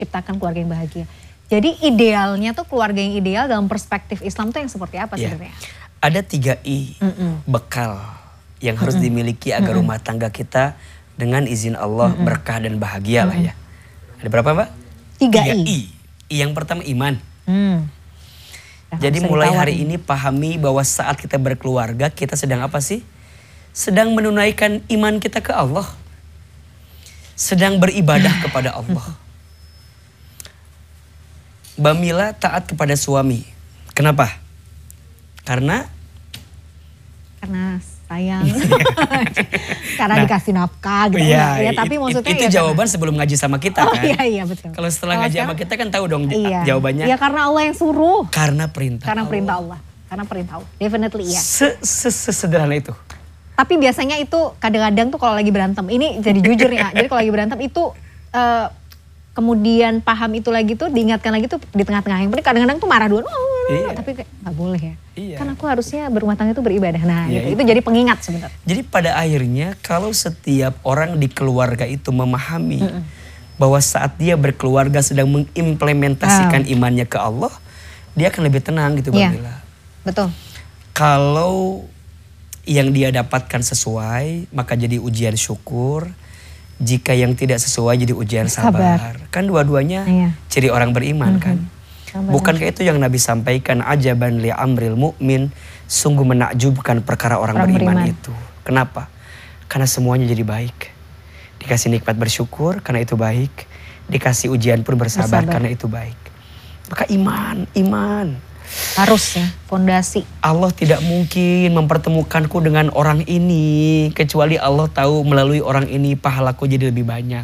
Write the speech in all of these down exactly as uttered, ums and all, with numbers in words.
ciptakan keluarga yang bahagia. Jadi idealnya tuh keluarga yang ideal dalam perspektif Islam tuh yang seperti apa ya. sebenarnya? Ada tiga I, Mm-mm. bekal yang harus Mm-mm. dimiliki agar Mm-mm. rumah tangga kita dengan izin Allah Mm-mm. berkah dan bahagia Mm-mm. lah ya. Ada berapa Mbak? Tiga, tiga I. I. I yang pertama iman. Hmm. Jadi mulai hari ini pahami bahwa saat kita berkeluarga kita sedang apa sih? Sedang menunaikan iman kita ke Allah. Sedang beribadah kepada Allah. Mbak Mila taat kepada suami. Kenapa? Karena? Karena sayang. Karena nah, dikasih nafkah gitu. Iya, ya, tapi maksudnya itu ya jawaban karena, sebelum ngaji sama kita oh, kan. Iya, iya betul. Kalau setelah Kalo ngaji sekarang, sama kita kan tahu dong iya, jawabannya. Iya karena Allah yang suruh. Karena perintah Karena Allah. perintah Allah. Karena perintah Allah. Definitely iya. Sesederhana itu. Tapi biasanya itu kadang-kadang tuh kalau lagi berantem. Ini jadi jujur ya. Jadi kalau lagi berantem itu uh, kemudian paham itu lagi tuh diingatkan lagi tuh di tengah-tengah. Yang penting kadang-kadang tuh marah duluan. Oh, iya. Tapi kayak gak boleh ya. Iya. Kan aku harusnya berumah tangga itu beribadah. Nah iya, gitu. Itu jadi pengingat sebenarnya. Jadi pada akhirnya kalau setiap orang di keluarga itu memahami Mm-mm. bahwa saat dia berkeluarga sedang mengimplementasikan oh. imannya ke Allah, dia akan lebih tenang gitu Mbak Mila. Betul. Kalau yang dia dapatkan sesuai, maka jadi ujian syukur. Jika yang tidak sesuai jadi ujian sabar. sabar. Kan dua-duanya iya. ciri orang beriman mm-hmm. kan. Bukankah itu yang Nabi sampaikan, ajaban li amril mu'min, sungguh menakjubkan perkara orang, orang beriman, beriman itu. Kenapa? Karena semuanya jadi baik. Dikasih nikmat bersyukur karena itu baik. Dikasih ujian pun bersabar, bersabar. Karena itu baik. Maka iman, iman. Harus ya, fondasi. Allah tidak mungkin mempertemukanku dengan orang ini kecuali Allah tahu melalui orang ini pahalaku jadi lebih banyak.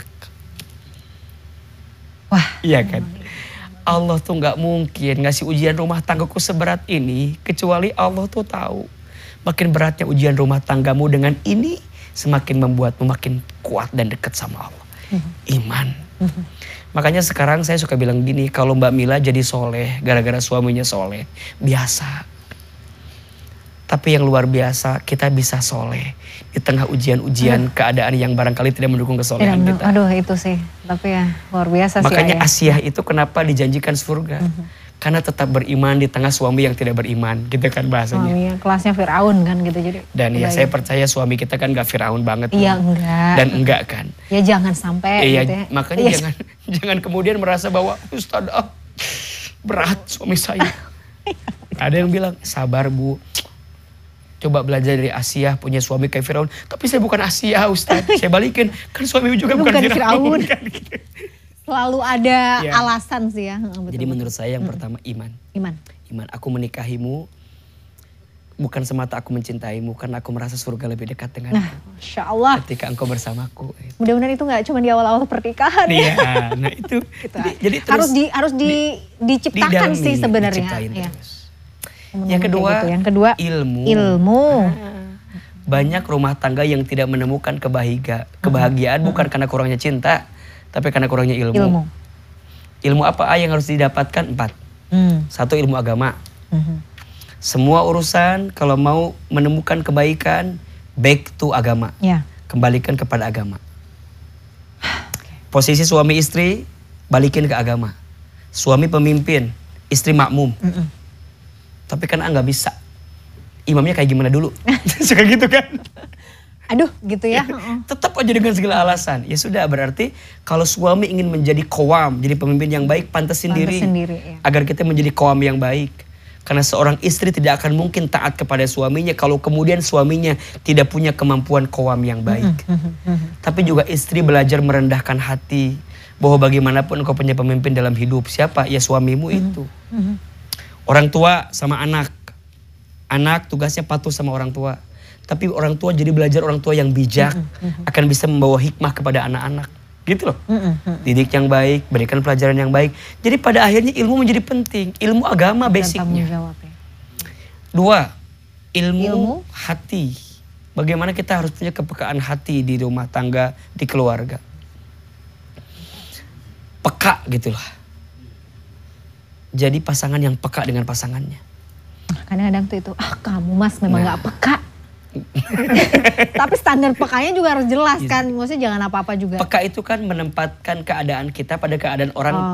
Wah, iya kan? Allah tuh nggak mungkin ngasih ujian rumah tanggaku seberat ini kecuali Allah tuh tahu makin beratnya ujian rumah tanggamu dengan ini semakin membuatmu makin kuat dan dekat sama Allah. Mm-hmm. Iman. Mm-hmm. Makanya sekarang saya suka bilang gini, kalau Mbak Mila jadi soleh gara-gara suaminya soleh, biasa. Tapi yang luar biasa, kita bisa soleh di tengah ujian-ujian aduh. keadaan yang barangkali tidak mendukung kesolehan tidak, kita. Aduh itu sih, tapi ya luar biasa sih. Makanya Asia itu kenapa dijanjikan surga. Uh-huh. Karena tetap beriman di tengah suami yang tidak beriman, gitu kan bahasanya. Suami yang kelasnya Firaun kan gitu jadi. Dan ya saya percaya suami kita kan gak Firaun banget. Iya loh. Enggak. Dan enggak kan. Ya jangan sampai iya, gitu ya. Makanya iya. jangan jangan kemudian merasa bahwa Ustaz ah, berat suami saya. Ada yang bilang sabar Bu. Coba belajar dari Asia punya suami kayak Firaun. Tapi saya bukan Asia Ustaz. Saya balikin kan suami juga bukan, bukan Firaun. Kan, gitu. Selalu ada ya. alasan sih ya. Betul. Jadi menurut saya yang hmm. pertama iman. Iman. Iman. Aku menikahimu bukan semata aku mencintaimu karena aku merasa surga lebih dekat denganmu. Nah, Masya Allah. Ketika engkau bersamaku. Mudah-mudahan itu gak cuma di awal-awal pernikahan. Iya, nah itu. gitu. jadi, jadi terus harus di harus di, di diciptakan di sih sebenarnya. Ya. Terus. Yang kedua, gitu. yang kedua ilmu. Ilmu. Ah, banyak rumah tangga yang tidak menemukan kebahagia, kebahagiaan hmm. bukan karena kurangnya cinta. Tapi karena kurangnya ilmu. Ilmu, ilmu apa yang harus didapatkan? Empat. Hmm. Satu, ilmu agama. Hmm. Semua urusan kalau mau menemukan kebaikan, back to agama. Ya. Kembalikan kepada agama. Posisi suami istri, balikin ke agama. Suami pemimpin, istri makmum. Hmm. Tapi kan nggak bisa. Imamnya kayak gimana dulu? Suka gitu kan? Aduh gitu ya. Tetap aja dengan segala alasan. Ya sudah berarti kalau suami ingin menjadi qawam, jadi pemimpin yang baik, pantas sendiri. sendiri ya. Agar kita menjadi qawam yang baik. Karena seorang istri tidak akan mungkin taat kepada suaminya kalau kemudian suaminya tidak punya kemampuan qawam yang baik. Tapi juga istri belajar merendahkan hati. Bahwa bagaimanapun engkau punya pemimpin dalam hidup. Siapa? Ya suamimu itu. Orang tua sama anak. Anak tugasnya patuh sama orang tua. Tapi orang tua jadi belajar orang tua yang bijak, mm-hmm. akan bisa membawa hikmah kepada anak-anak. Gitu loh. Mm-hmm. Didik yang baik, berikan pelajaran yang baik. Jadi pada akhirnya ilmu menjadi penting. Ilmu agama basicnya. Ya. Dua, ilmu, ilmu hati. Bagaimana kita harus punya kepekaan hati di rumah tangga, di keluarga. Peka gitulah. Jadi pasangan yang peka dengan pasangannya. Kadang-kadang tuh itu, ah kamu mas memang nah. gak peka. Tapi standar pekanya juga harus jelas kan. Maksudnya jangan apa-apa juga. Peka itu kan menempatkan keadaan kita pada keadaan orang